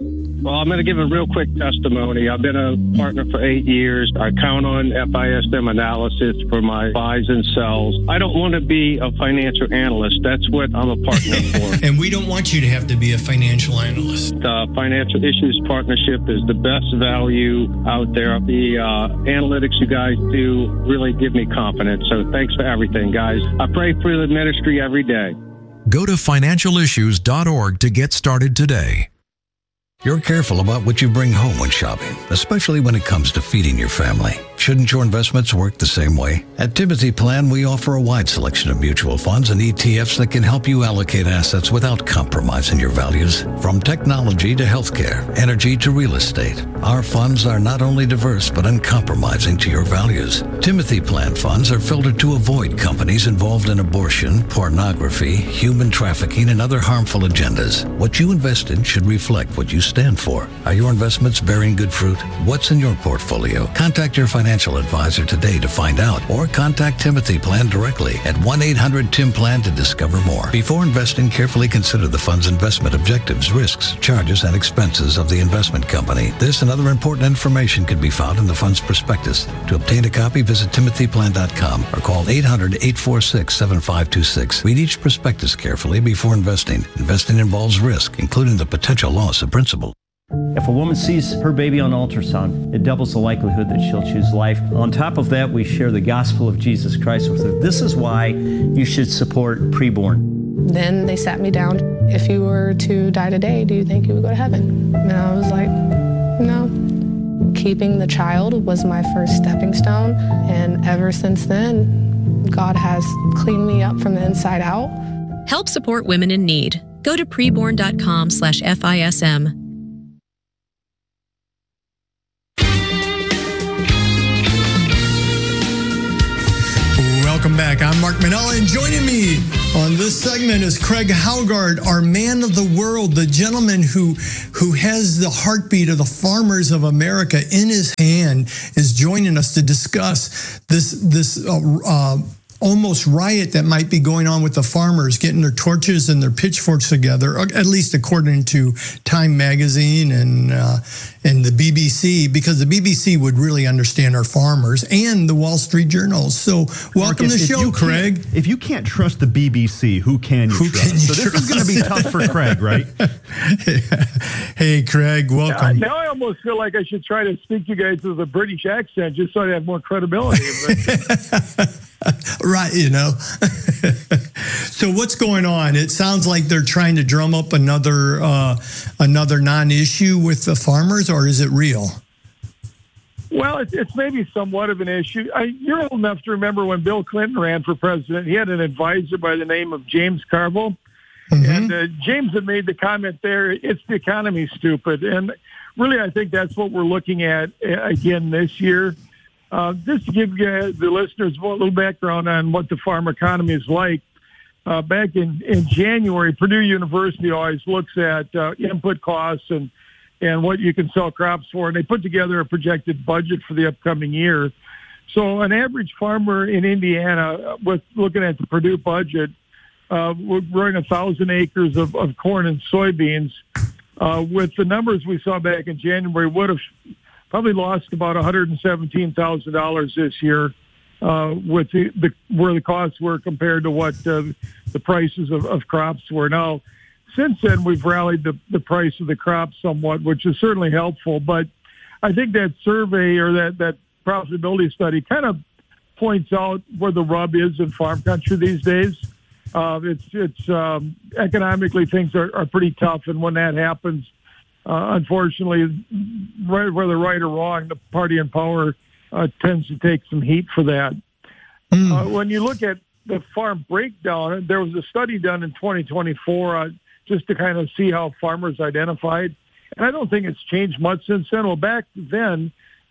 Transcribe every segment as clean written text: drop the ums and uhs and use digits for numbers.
Well, I'm going to give a real quick testimony. I've been a partner for 8 years. I count on FISM analysis for my buys and sells. I don't want to be a financial analyst. That's what I'm a partner for. And we don't want you to have to be a financial analyst. The Financial Issues Partnership is the best value out there. The analytics you guys do really give me confidence. So thanks for everything, guys. I pray for the ministry every day. Go to financialissues.org to get started today. You're careful about what you bring home when shopping, especially when it comes to feeding your family. Shouldn't your investments work the same way? At Timothy Plan, we offer a wide selection of mutual funds and ETFs that can help you allocate assets without compromising your values. From technology to healthcare, energy to real estate, our funds are not only diverse but uncompromising to your values. Timothy Plan funds are filtered to avoid companies involved in abortion, pornography, human trafficking, and other harmful agendas. What you invest in should reflect what you stand for. Are your investments bearing good fruit? What's in your portfolio? Contact your financial advisor today to find out, or contact Timothy Plan directly at 1-800-TIM-PLAN to discover more. Before investing, carefully consider the fund's investment objectives, risks, charges, and expenses of the investment company. This and other important information can be found in the fund's prospectus. To obtain a copy, visit timothyplan.com or call 800-846-7526. Read each prospectus carefully before investing. Investing involves risk, including the potential loss of principal. If a woman sees her baby on ultrasound, it doubles the likelihood that she'll choose life. On top of that, we share the gospel of Jesus Christ with her. This is why you should support Preborn. Then they sat me down. If you were to die today, do you think you would go to heaven? And I was like, no. Keeping the child was my first stepping stone. And ever since then, God has cleaned me up from the inside out. Help support women in need. Go to preborn.com/FISM. Welcome back. I'm Mark Manella, and joining me on this segment is Craig Haugard, our man of the world, the gentleman who has the heartbeat of the farmers of America in his hand, is joining us to discuss this almost riot that might be going on with the farmers, getting their torches and their pitchforks together, at least according to Time Magazine and the BBC, because the BBC would really understand our farmers, and the Wall Street Journal. So welcome to the show, Craig. If you can't trust the BBC, who can you trust? So this is going to be tough for Craig, right? Hey, Craig, welcome. Now I almost feel like I should try to speak you guys with a British accent just so I have more credibility. Right, you know. So what's going on? It sounds like they're trying to drum up another non-issue with the farmers, or is it real? Well, it's maybe somewhat of an issue. You're old enough to remember when Bill Clinton ran for president. He had an advisor by the name of James Carville. Mm-hmm. And James had made the comment there, it's the economy, stupid. And really, I think that's what we're looking at again this year. Just to give you, the listeners a little background on what the farm economy is like, back in January, Purdue University always looks at input costs and what you can sell crops for, and they put together a projected budget for the upcoming year. So an average farmer in Indiana, with looking at the Purdue budget, we're growing 1,000 acres of corn and soybeans. With the numbers we saw back in January, would have probably lost about $117,000 this year with where the costs were compared to what the prices of crops were. Now, since then, we've rallied the price of the crops somewhat, which is certainly helpful. But I think that survey or that profitability study kind of points out where the rub is in farm country these days. It's economically, things are pretty tough, and when that happens, unfortunately, whether right or wrong, the party in power tends to take some heat for that. When you look at the farm breakdown, there was a study done in 2024 just to kind of see how farmers identified. And I don't think it's changed much since then. Well, back then,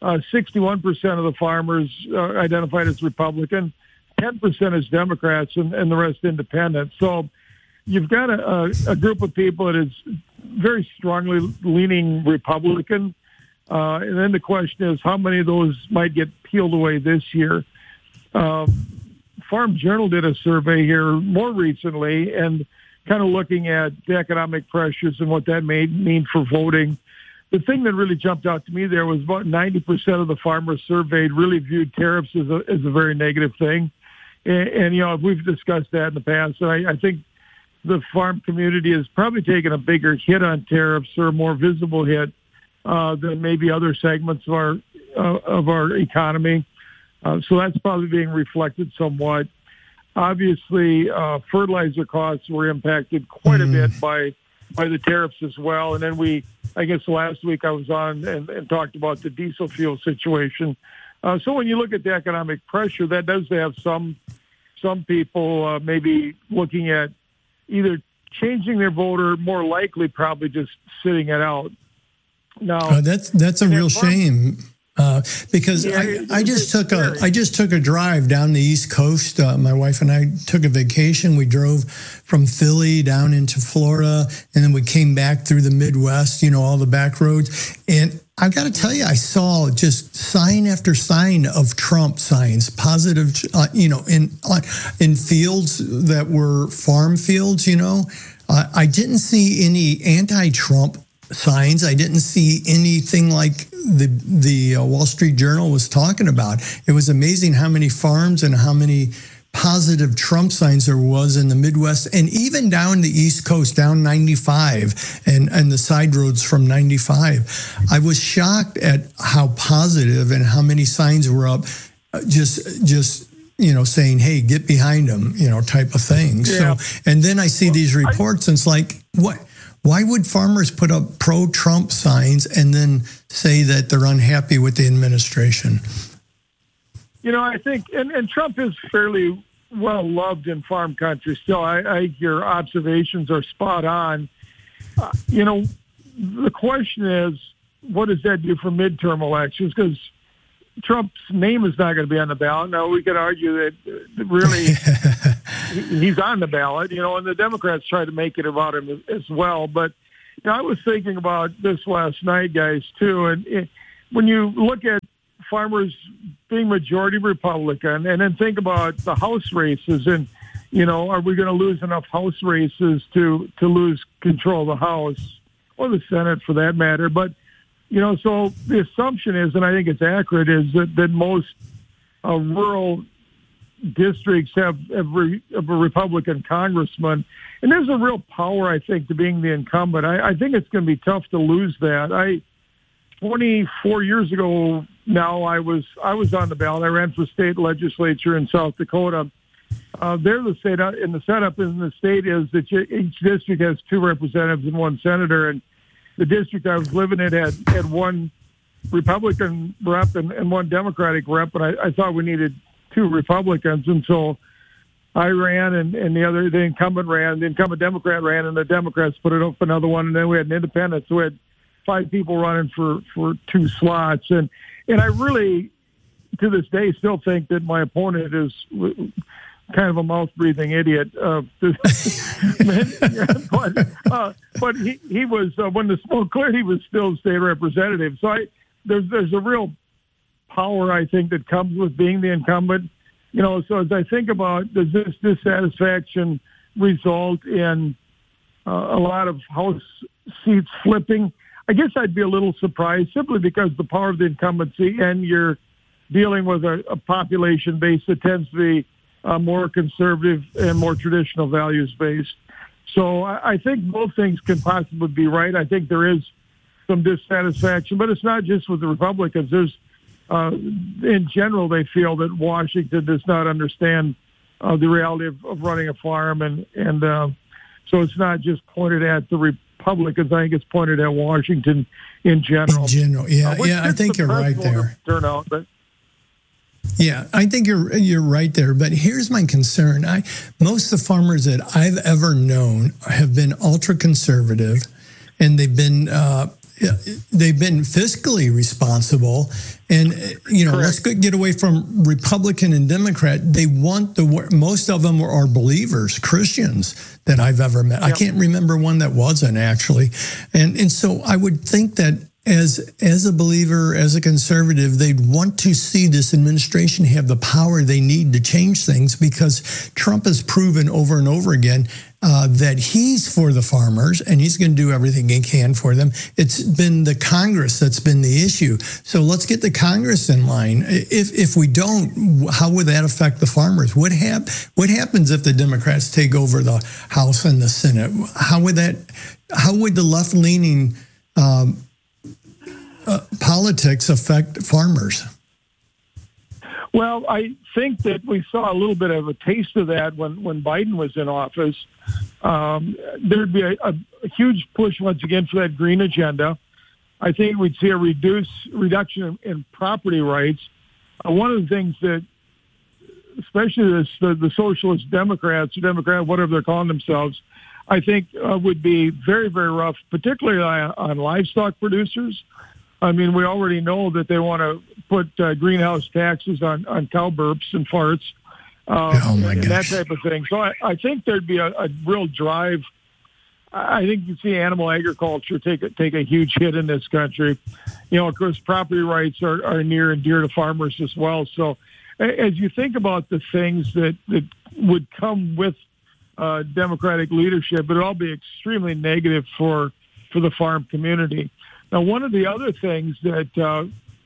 61% of the farmers identified as Republican, 10% as Democrats, and the rest independent. So you've got a group of people that is very strongly leaning Republican. And then the question is, how many of those might get peeled away this year? Farm Journal did a survey here more recently and kind of looking at the economic pressures and what that may mean for voting. the thing that really jumped out to me there was about 90% of the farmers surveyed really viewed tariffs as a very negative thing. And we've discussed that in the past. And I think the farm community has probably taken a bigger hit on tariffs, or a more visible hit than maybe other segments of our economy. So that's probably being reflected somewhat. Obviously, fertilizer costs were impacted quite a bit by the tariffs as well. And then I guess last week I was on and talked about the diesel fuel situation. So when you look at the economic pressure, that does have some people maybe looking at either changing their vote, or more likely probably just sitting it out. Now that's a real shame. Because I just took a drive down the East Coast. My wife and I took a vacation. We drove from Philly down into Florida, and then we came back through the Midwest, all the back roads. And I've got to tell you, I saw just sign after sign of Trump signs, positive, in fields that were farm fields. I didn't see any anti-Trump signs. I didn't see anything like the Wall Street Journal was talking about. It was amazing how many farms and how many positive Trump signs there was in the Midwest, and even down the East Coast, down 95 and the side roads from 95. I was shocked at how positive and how many signs were up, just saying, hey, get behind them, type of thing. Yeah. So, and then I see these reports, and it's like, what? Why would farmers put up pro-Trump signs and then say that they're unhappy with the administration? I think, and Trump is fairly well loved in farm country still. Your observations are spot on. The question is, what does that do for midterm elections? Because Trump's name is not going to be on the ballot. Now, we could argue that really he's on the ballot, and the Democrats try to make it about him as well. But I was thinking about this last night, guys, too. And when you look at farmers being majority Republican, and then think about the House races, and, are we going to lose enough House races to lose control of the House, or the Senate for that matter? But so the assumption is, and I think it's accurate, is that most rural districts have a Republican congressman. And there's a real power, I think, to being the incumbent. I think it's going to be tough to lose that. 24 years ago now, I was on the ballot. I ran for state legislature in South Dakota. There, the state, and the setup in the state is that each district has 2 representatives and 1 senator, and the district I was living in had 1 Republican rep and 1 Democratic rep, but I thought we needed 2 Republicans, and so I ran, and the incumbent ran, the incumbent Democrat ran, and the Democrats put it up another one, and then we had an independent, so we had 5 people running for 2 slots, and I really, to this day, still think that my opponent is kind of a mouth-breathing idiot. But he was, when the smoke cleared, he was still state representative. So there's a real power, I think, that comes with being the incumbent. So as I think about, does this dissatisfaction result in a lot of House seats flipping? I guess I'd be a little surprised, simply because the power of the incumbency, and you're dealing with a population base that tends to be more conservative and more traditional values based. So I think both things can possibly be right. I think there is some dissatisfaction, but it's not just with the Republicans. There's, in general, they feel that Washington does not understand the reality of running a farm, and so it's not just pointed at the Republicans. I think it's pointed at Washington in general. I think you're right there. Turnout, but. Yeah, I think you're right there. But here's my concern. Most of the farmers that I've ever known have been ultra conservative, and they've been fiscally responsible. And let's get away from Republican and Democrat. They want most of them are believers, Christians that I've ever met. Yep. I can't remember one that wasn't, actually. And so I would think that as a believer, as a conservative, they'd want to see this administration have the power they need to change things, because Trump has proven over and over again that he's for the farmers and he's going to do everything he can for them. It's been the Congress that's been the issue. So let's get the Congress in line. If we don't, how would that affect the farmers? What happens if the Democrats take over the House and the Senate? How would the left-leaning politics affect farmers? Well, I think that we saw a little bit of a taste of that when Biden was in office. There'd be a huge push once again for that green agenda. I think we'd see a reduction in property rights. One of the things that, especially the socialist Democrats, or Democrat, whatever they're calling themselves, I think would be very, very rough, particularly on livestock producers. I mean, we already know that they want to put greenhouse taxes on cow burps and farts, and that type of thing. So I think there'd be a real drive. I think you see animal agriculture take a huge hit in this country. You know, of course, property rights are near and dear to farmers as well. So as you think about the things that would come with Democratic leadership, it'll all be extremely negative for the farm community. Now, one of the other things that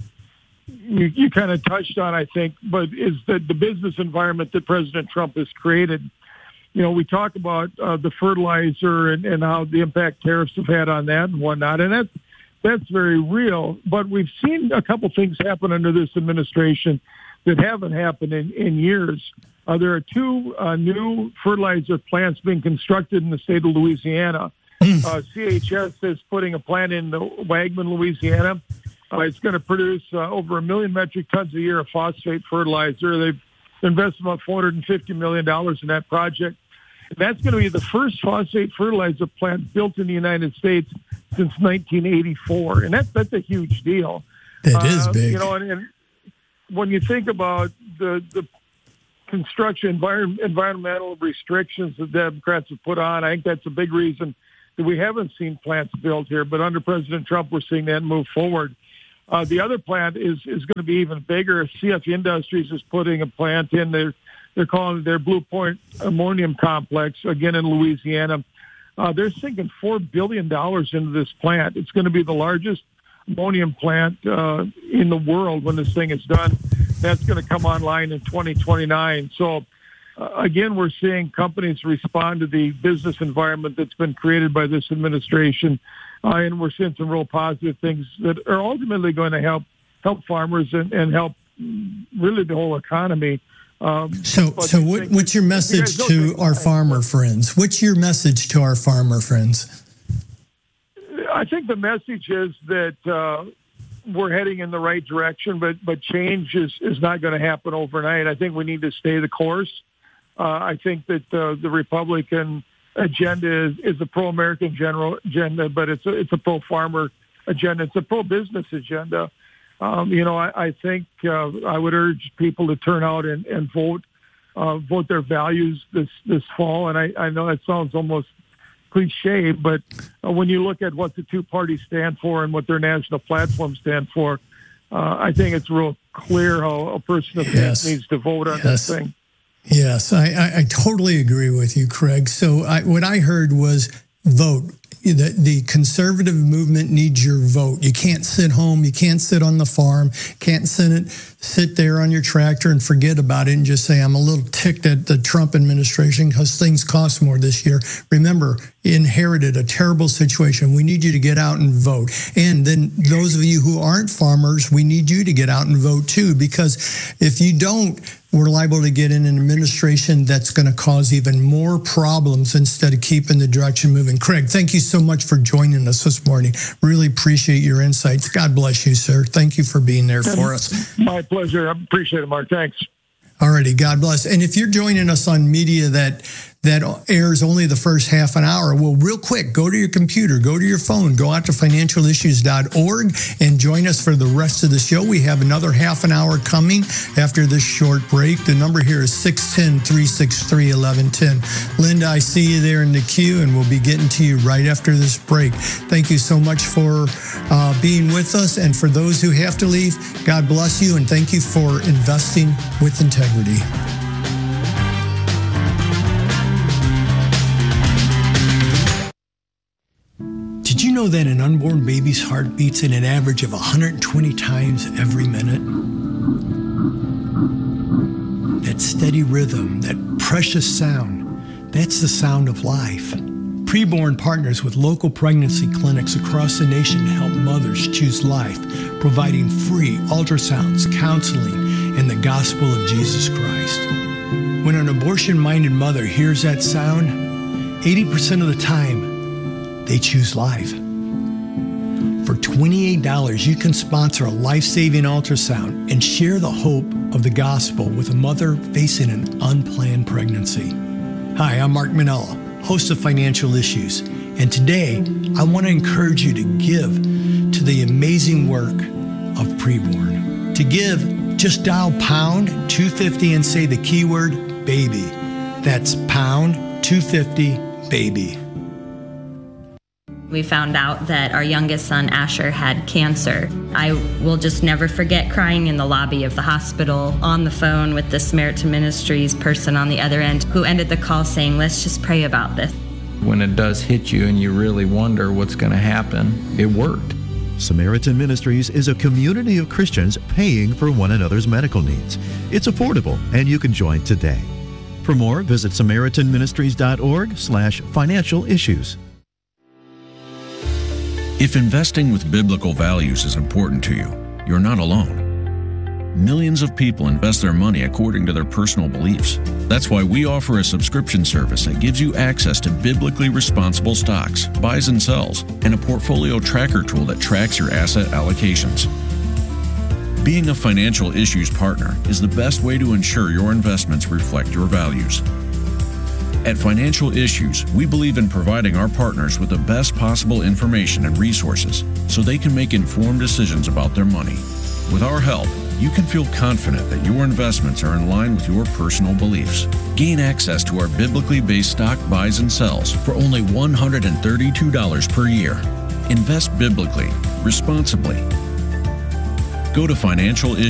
you kind of touched on, I think, but is the business environment that President Trump has created. You know, we talk about the fertilizer and how the impact tariffs have had on that and whatnot, and that's very real. But we've seen a couple things happen under this administration that haven't happened in years. There are two new fertilizer plants being constructed in the state of Louisiana. CHS is putting a plant in Wagman, Louisiana. It's going to produce over 1 million metric tons a year of phosphate fertilizer. They've invested about $450 million in that project. And that's going to be the first phosphate fertilizer plant built in the United States since 1984. And that's a huge deal. That is big. You know, and when you think about the construction environmental restrictions that Democrats have put on, I think that's a big reason that we haven't seen plants built here, but under President Trump, we're seeing that move forward. The other plant is going to be even bigger. CF Industries is putting a plant in. They're calling it their Blue Point Ammonium Complex, again in Louisiana. They're sinking $4 billion into this plant. It's going to be the largest ammonium plant in the world when this thing is done. That's going to come online in 2029. So, again, we're seeing companies respond to the business environment that's been created by this administration, and we're seeing some real positive things that are ultimately going to help farmers and help really the whole economy. So what's your message to our farmer friends? What's your message to our farmer friends? I think the message is that we're heading in the right direction, but change is not going to happen overnight. I think we need to stay the course. I think that the Republican agenda is a pro-American agenda, but it's a pro-farmer agenda. It's a pro-business agenda. I think I would urge people to turn out and vote their values this fall. And I know that sounds almost cliche, but when you look at what the two parties stand for and what their national platforms stand for, I think it's real clear how a person of faith needs to vote on this thing. Yes, I totally agree with you, Craig. So what I heard was vote. The conservative movement needs your vote. You can't sit home. You can't sit on the farm. Can't sit there on your tractor and forget about it and just say, I'm a little ticked at the Trump administration because things cost more this year. Remember, you inherited a terrible situation. We need you to get out and vote. And then those of you who aren't farmers, we need you to get out and vote too, because if you don't, we're liable to get in an administration that's going to cause even more problems instead of keeping the direction moving. Craig, thank you so much for joining us this morning. Really appreciate your insights. God bless you, sir. Thank you for being there for us. My pleasure. I appreciate it, Mark. Thanks. Alrighty, God bless. And if you're joining us on media that that airs only the first half an hour. Well, real quick, go to your computer, go to your phone, go out to financialissues.org and join us for the rest of the show. We have another half an hour coming after this short break. The number here is 610-363-1110. Linda, I see you there in the queue, and we'll be getting to you right after this break. Thank you so much for being with us. And for those who have to leave, God bless you, and thank you for investing with integrity. Did you know that an unborn baby's heart beats at an average of 120 times every minute? That steady rhythm, that precious sound, that's the sound of life. Preborn partners with local pregnancy clinics across the nation to help mothers choose life, providing free ultrasounds, counseling, and the gospel of Jesus Christ. When an abortion-minded mother hears that sound, 80% of the time, they choose life. For $28, you can sponsor a life-saving ultrasound and share the hope of the gospel with a mother facing an unplanned pregnancy. Hi, I'm Mark Manella, host of Financial Issues, and today I want to encourage you to give to the amazing work of Preborn. To give, just dial pound 250 and say the keyword baby. That's pound 250 baby. We found out that our youngest son, Asher, had cancer. I will just never forget crying in the lobby of the hospital on the phone with the Samaritan Ministries person on the other end who ended the call saying, let's just pray about this. When it does hit you and you really wonder what's going to happen, it worked. Samaritan Ministries is a community of Christians paying for one another's medical needs. It's affordable, and you can join today. For more, visit SamaritanMinistries.org/financial issues. If investing with biblical values is important to you, you're not alone. Millions of people invest their money according to their personal beliefs. That's why we offer a subscription service that gives you access to biblically responsible stocks, buys and sells, and a portfolio tracker tool that tracks your asset allocations. Being a Financial Issues partner is the best way to ensure your investments reflect your values. At Financial Issues, we believe in providing our partners with the best possible information and resources so they can make informed decisions about their money. With our help, you can feel confident that your investments are in line with your personal beliefs. Gain access to our biblically based stock buys and sells for only $132 per year. Invest biblically, responsibly. Go to financialissues.org